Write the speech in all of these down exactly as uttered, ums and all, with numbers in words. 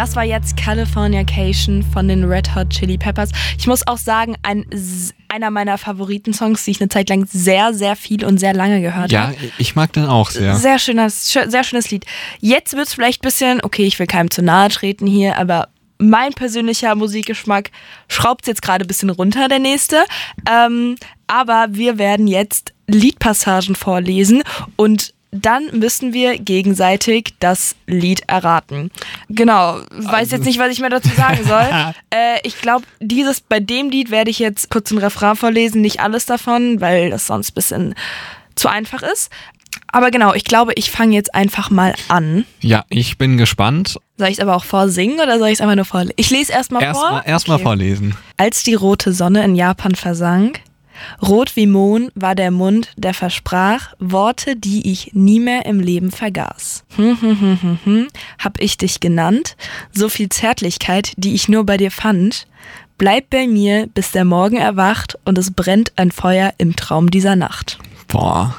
Das war jetzt Californication von den Red Hot Chili Peppers. Ich muss auch sagen, ein, einer meiner Favoriten-Songs, die ich eine Zeit lang sehr, sehr viel und sehr lange gehört habe. Ja, ich mag den auch sehr. Sehr schönes, sehr schönes Lied. Jetzt wird es vielleicht ein bisschen, okay, ich will keinem zu nahe treten hier, aber mein persönlicher Musikgeschmack schraubt jetzt gerade ein bisschen runter, der nächste. Ähm, aber wir werden jetzt Liedpassagen vorlesen und dann müssen wir gegenseitig das Lied erraten. Genau, weiß jetzt nicht, was ich mehr dazu sagen soll. äh, ich glaube, dieses bei dem Lied werde ich jetzt kurz ein Refrain vorlesen, nicht alles davon, weil das sonst ein bisschen zu einfach ist. Aber genau, ich glaube, ich fange jetzt einfach mal an. Ja, ich bin gespannt. Soll ich es aber auch vorsingen oder soll ich es einfach nur vorlesen? Ich lese erstmal Erst vor. Mal, Erstmal okay. vorlesen. Als die rote Sonne in Japan versank, rot wie Mohn war der Mund, der versprach Worte, die ich nie mehr im Leben vergaß. Hm, hm, hm, hm, hm, hab ich dich genannt, so viel Zärtlichkeit, die ich nur bei dir fand. Bleib bei mir, bis der Morgen erwacht und es brennt ein Feuer im Traum dieser Nacht. Boah.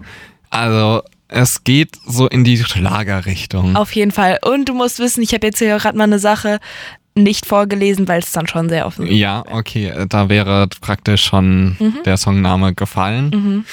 Also, es geht so in die Schlagerrichtung. Auf jeden Fall. Und du musst wissen, ich habe jetzt hier gerade mal eine Sache nicht vorgelesen, weil es dann schon sehr offen ist. Ja, okay, da wäre praktisch schon mhm. der Songname gefallen. Mhm.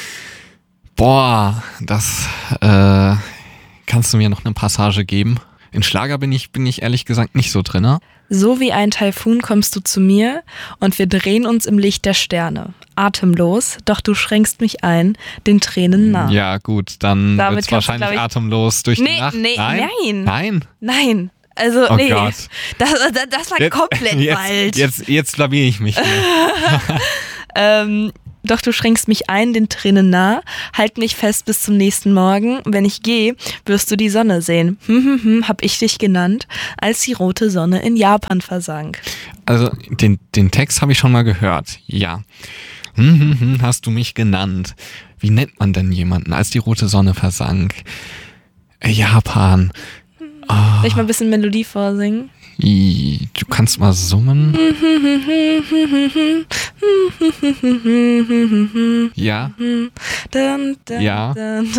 Boah, das äh, kannst du mir noch eine Passage geben? In Schlager bin ich, bin ich ehrlich gesagt nicht so drin. So wie ein Taifun kommst du zu mir und wir drehen uns im Licht der Sterne. Atemlos, doch du schränkst mich ein, den Tränen nah. Ja gut, dann Damit wird's wahrscheinlich du, ich, atemlos durch nee, die Nacht. Nee, nein? Nein. Nein? Nein. Also, oh nee. Gott. Das, das, das war jetzt, komplett jetzt, bald. Jetzt, jetzt blamier ich mich hier. ähm, doch du schränkst mich ein, den Tränen nah. Halt mich fest bis zum nächsten Morgen. Wenn ich gehe, wirst du die Sonne sehen. Hm, hm, hm, hab ich dich genannt, als die rote Sonne in Japan versank. Also, den, den Text habe ich schon mal gehört. Ja. Hm, hm, hm, hast du mich genannt. Wie nennt man denn jemanden, als die rote Sonne versank? Japan. Oh. Soll ich mal ein bisschen Melodie vorsingen? Du kannst mal summen. Ja. Ja.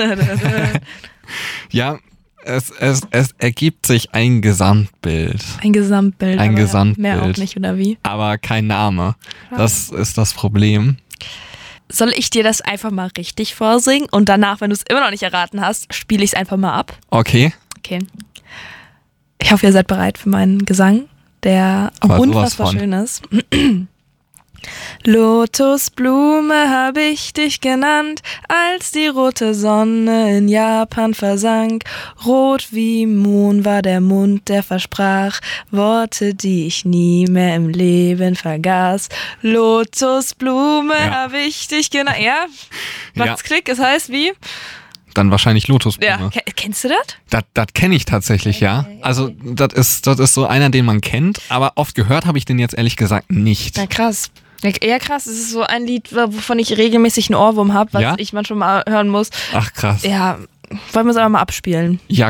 Ja, es, es, es ergibt sich ein Gesamtbild. Ein Gesamtbild. Ein aber Gesamtbild. Mehr auch nicht, oder wie? Aber kein Name. Das ist das Problem. Soll ich dir das einfach mal richtig vorsingen und danach, wenn du es immer noch nicht erraten hast, spiele ich es einfach mal ab? Okay. Okay. Ich hoffe, ihr seid bereit für meinen Gesang, der Aber unfassbar schön ist. Lotusblume hab ich dich genannt, als die rote Sonne in Japan versank. Rot wie Mohn war der Mund, der versprach Worte, die ich nie mehr im Leben vergaß. Lotusblume ja. hab ich dich genannt. Ja, macht's ja. Klick, es heißt wie? Dann wahrscheinlich Lotusblume. Ja, kennst du das? Das, das kenne ich tatsächlich, ja. Also das ist, das ist so einer, den man kennt, aber oft gehört habe ich den jetzt ehrlich gesagt nicht. Na krass. Ja, krass, es ist so ein Lied, wovon ich regelmäßig einen Ohrwurm habe, was ja? ich manchmal mal hören muss. Ach krass. Ja, wollen wir es aber mal abspielen? Ja,